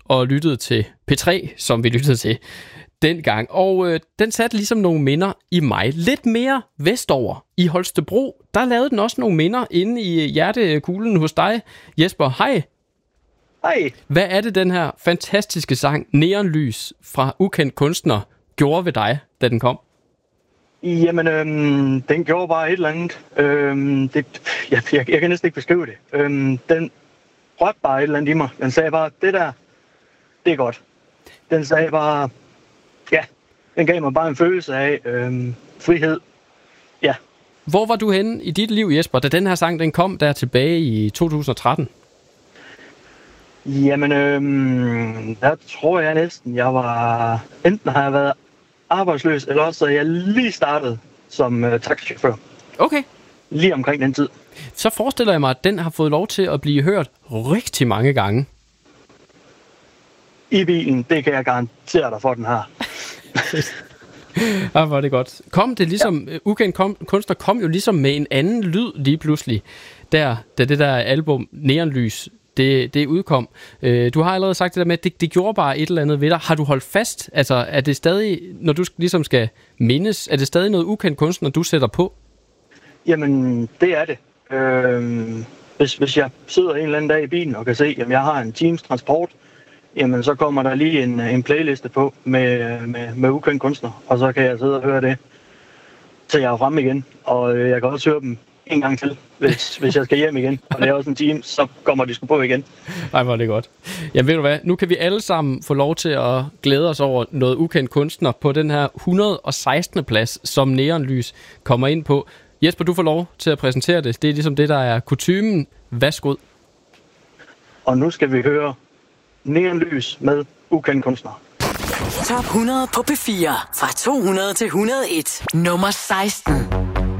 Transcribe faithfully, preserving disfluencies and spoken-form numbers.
og lyttede til P tre, som vi lyttede til dengang. Og øh, den satte ligesom nogle minder i mig. Lidt mere vestover i Holstebro, der lavede den også nogle minder inde i hjertekuglen hos dig, Jesper. Hej. Hej. Hvad er det, den her fantastiske sang Neonlys fra Ukendt Kunstner gjorde ved dig, da den kom? Jamen, øhm, den gjorde bare et eller andet. Øhm, det, jeg, jeg, jeg kan næsten ikke beskrive det. Øhm, den rørte bare et eller andet i mig. Den sagde bare, det der, det er godt. Den sagde bare, ja, den gav mig bare en følelse af øhm, frihed. Ja. Hvor var du henne i dit liv, Jesper, da den her sang den kom der tilbage i to tusind og tretten? Jamen, øhm, der tror jeg næsten, jeg var... Enten har jeg været arbejdsløs, eller også er jeg lige startet som øh, taxichauffør. Okay. Lige omkring den tid. Så forestiller jeg mig, at den har fået lov til at blive hørt rigtig mange gange. I bilen, det kan jeg garantere dig for, den har. Ja, var det godt. Kom det ligesom, ja. Ukendt Kunstner kom jo ligesom med en anden lyd lige pludselig, der, da det der album Neonlys, det, det udkom. Øh, du har allerede sagt det der med, at det, det gjorde bare et eller andet ved dig. Har du holdt fast? Altså, er det stadig, når du ligesom skal mindes, er det stadig noget Ukendt Kunstner, du sætter på? Jamen, det er det. Øh, hvis, hvis jeg sidder en eller anden dag i bilen og kan se, at jeg har en times transport, jamen så kommer der lige en, en playliste på med, med, med Ukendt Kunstner, og så kan jeg sidde og høre det, til jeg er fremme igen. Og jeg kan også høre dem en gang til, hvis, hvis jeg skal hjem igen. Og det er også en time, så kommer de sgu på igen. Ej, hvor er det godt. Jamen ved du hvad, nu kan vi alle sammen få lov til at glæde os over noget Ukendt Kunstner på den her et hundrede og sekstende plads, som Neonlys kommer ind på. Jesper, du får lov til at præsentere det. Det er ligesom det, der er kutymen. Værsgo. Og nu skal vi høre Neonlys med Ukendt Kunstner. Top hundrede på P fire. Fra to hundrede til et hundrede og en. Nummer seksten.